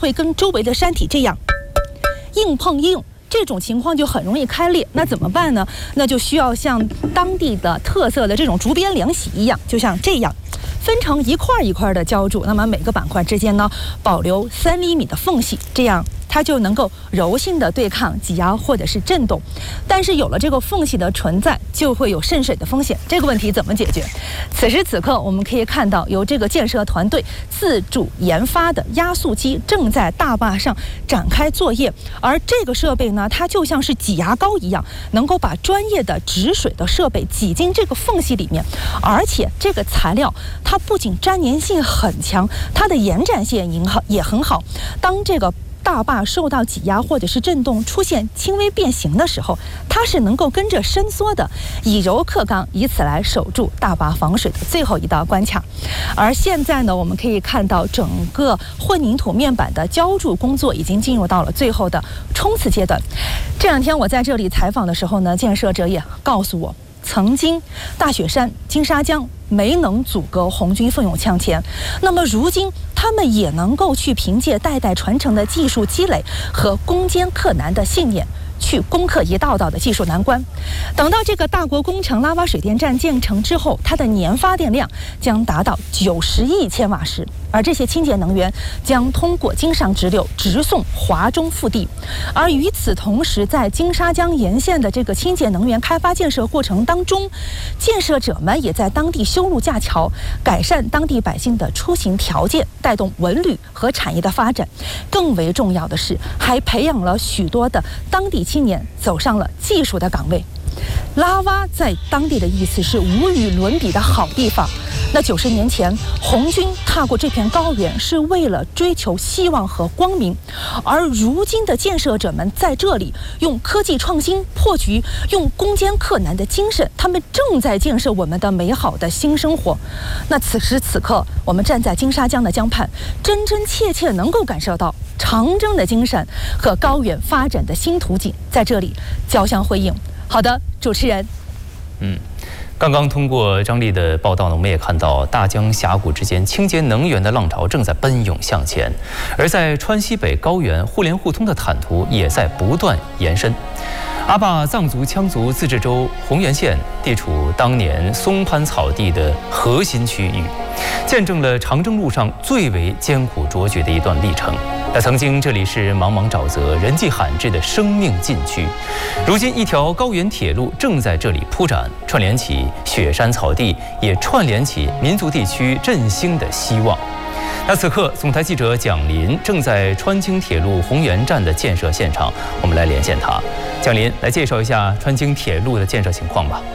会跟周围的山体这样硬碰硬。这种情况就很容易开裂，那怎么办呢？那就需要像当地的特色的这种竹编凉席一样，就像这样分成一块一块的浇筑，那么每个板块之间呢保留3厘米的缝隙，这样它就能够柔性的对抗挤压或者是震动。但是有了这个缝隙的存在，就会有渗水的风险。这个问题怎么解决？此时此刻，我们可以看到由这个建设团队自主研发的压塑机正在大坝上展开作业，而这个设备呢，它就像是挤牙膏一样，能够把专业的止水的设备挤进这个缝隙里面。而且这个材料它不仅粘粘性很强，它的延展性也很好。当这个大坝受到挤压或者是震动出现轻微变形的时候，它是能够跟着伸缩的，以柔克刚，以此来守住大坝防水的最后一道关卡。而现在呢，我们可以看到整个混凝土面板的浇筑工作已经进入到了最后的冲刺阶段。这2天我在这里采访的时候呢，建设者也告诉我，曾经大雪山、金沙江没能阻隔红军奋勇向前，那么如今他们也能够去凭借代代传承的技术积累和攻坚克难的信念，去攻克一道道的技术难关。等到这个大国工程拉洼水电站建成之后，它的年发电量将达到90亿千瓦时，而这些清洁能源将通过京上直流直送华中腹地。而与此同时，在金沙江沿线的这个清洁能源开发建设过程当中，建设者们也在当地修路架桥，改善当地百姓的出行条件，带动文旅和产业的发展。更为重要的是，还培养了许多的当地青年走上了技术的岗位。拉洼在当地的意思是无与伦比的好地方。那90年前，红军踏过这片高原是为了追求希望和光明，而如今的建设者们在这里用科技创新破局，用攻坚克难的精神，他们正在建设我们的美好的新生活。那此时此刻，我们站在金沙江的江畔，真真切切能够感受到长征的精神和高原发展的新图景在这里交相辉映。好的，主持人。 刚刚通过张丽的报道呢，我们也看到大江峡谷之间清洁能源的浪潮正在奔涌向前，而在川西北高原互联互通的坦途也在不断延伸。阿坝藏族羌族自治州红原县地处当年松潘草地的核心区域，见证了长征路上最为艰苦卓绝的一段历程。那曾经这里是茫茫沼泽、人迹罕至的生命禁区，如今一条高原铁路正在这里铺展，串联起雪山草地，也串联起民族地区振兴的希望。那此刻，总台记者蒋林正在川京铁路红原站的建设现场，我们来连线他。蒋林，来介绍一下川京铁路的建设情况吧。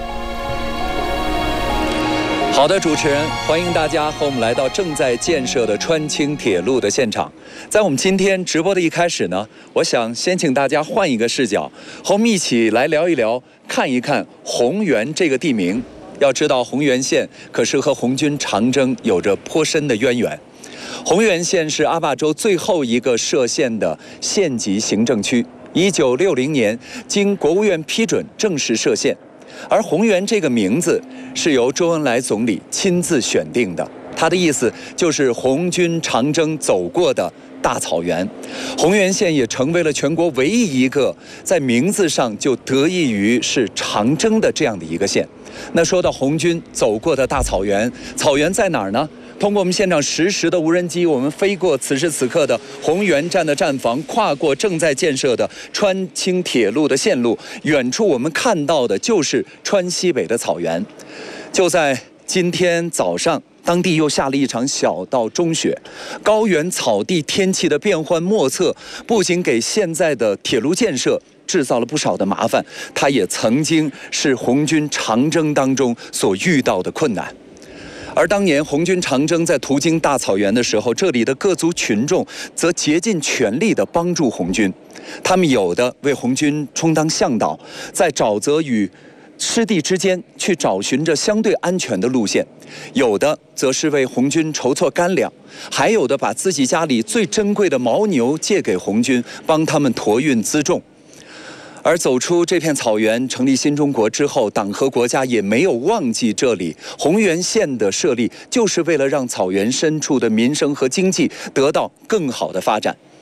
好的，主持人，欢迎大家和我们来到正在建设的川京铁路的现场。在我们今天直播的一开始呢，我想先请大家换一个视角，和我们一起来聊一聊，看一看红原这个地名。要知道，红原县可是和红军长征有着颇深的渊源。红原县是阿坝州最后一个设县的县级行政区，1960年经国务院批准正式设县。而红原这个名字是由周恩来总理亲自选定的，他的意思就是红军长征走过的大草原。红原县也成为了全国唯一一个在名字上就得益于是长征的这样的一个县。那说到红军走过的大草原，草原在哪儿呢？通过我们现场实时的无人机，我们飞过此时此刻的红原站的站房，跨过正在建设的川京铁路的线路，远处我们看到的就是川西北的草原。就在今天早上，当地又下了一场小到中雪，高原草地天气的变幻莫测，不仅给现在的铁路建设制造了不少的麻烦，它也曾经是红军长征当中所遇到的困难。而当年红军长征在途经大草原的时候，这里的各族群众则竭尽全力地帮助红军，他们有的为红军充当向导，在沼泽与湿地之间去找寻着相对安全的路线，有的则是为红军筹措干粮，还有的把自己家里最珍贵的牦牛借给红军，帮他们驮运辎重。而走出这片草原，成立新中国之后，党和国家也没有忘记这里。红原县的设立，就是为了让草原深处的民生和经济得到更好的发展。